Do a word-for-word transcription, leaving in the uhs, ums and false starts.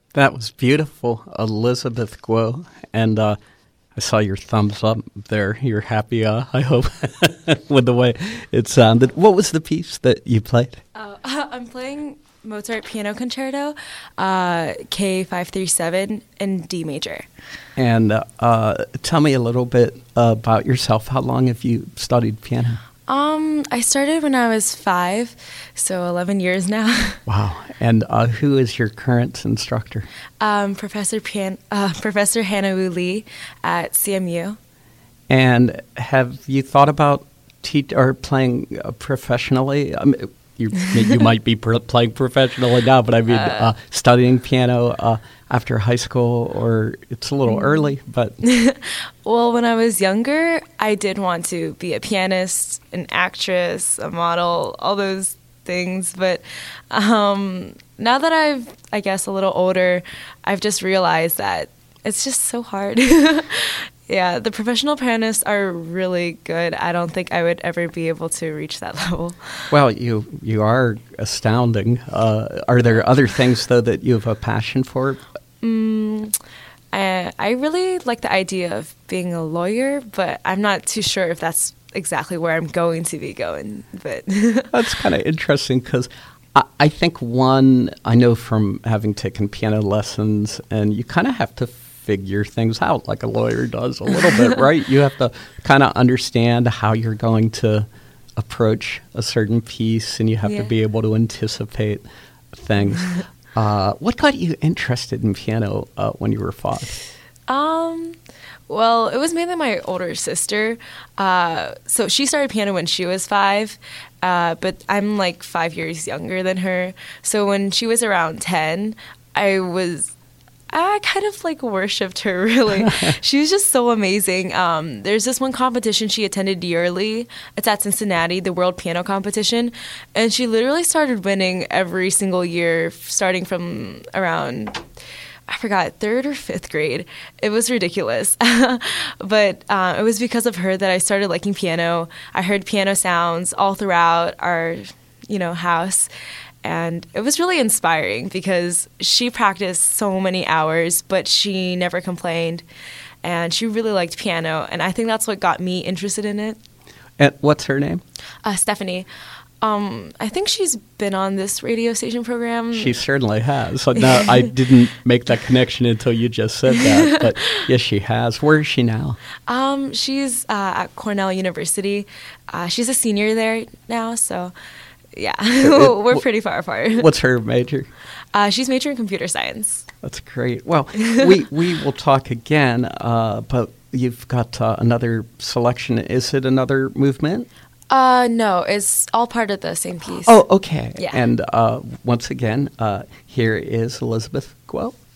That was beautiful, Elizabeth Guo. And uh, I saw your thumbs up there. You're happy, uh, I hope, with the way it sounded. What was the piece that you played? Uh, I'm playing Mozart Piano Concerto, uh, K five thirty-seven in D major. And uh, uh, tell me a little bit about yourself. How long have you studied piano? Um, I started when I was five, so eleven years now. Wow. And uh, who is your current instructor? Um, Professor Pian- uh, Professor Hannah Wu Lee at C M U. And have you thought about te- or playing uh, professionally? I mean, you, you might be pr- playing professionally now, but I mean, uh, uh, studying piano uh, after high school, or it's a little early, but... Well, when I was younger, I did want to be a pianist, an actress, a model, all those things. But um, now that I've, I guess, a little older, I've just realized that it's just so hard. Yeah, the professional pianists are really good. I don't think I would ever be able to reach that level. Well, you you are astounding. Uh, are there other things, though, that you have a passion for? Mm, I, I really like the idea of being a lawyer, but I'm not too sure if that's exactly where I'm going to be going. But that's kind of interesting because I, I think one, I know from having taken piano lessons, and you kind of have to figure things out like a lawyer does a little bit, right? You have to kind of understand how you're going to approach a certain piece, and you have yeah. to be able to anticipate things. Uh, what got you interested in piano uh, when you were five? Um, well, it was mainly my older sister. Uh, so she started piano when she was five, uh, but I'm like five years younger than her. So when she was around ten, I was... I kind of like worshipped her, really. She was just so amazing. Um, there's this one competition she attended yearly. It's at Cincinnati, the World Piano Competition. And she literally started winning every single year, starting from around, I forgot, third or fifth grade. It was ridiculous. But uh, it was because of her that I started liking piano. I heard piano sounds all throughout our, you know, house. And it was really inspiring because she practiced so many hours, but she never complained. And she really liked piano. And I think that's what got me interested in it. And what's her name? Uh, Stephanie. Um, I think she's been on this radio station program. She certainly has. So now I didn't make that connection until you just said that. But yes, she has. Where is she now? Um, she's uh, at Cornell University. Uh, she's a senior there now, so... Yeah, it, we're pretty far apart. What's her major? Uh, she's majoring in computer science. That's great. Well, we, we will talk again, uh, but you've got uh, another selection. Is it another movement? Uh, no, it's all part of the same piece. Oh, okay. Yeah. And uh, once again, uh, here is Elizabeth Guo.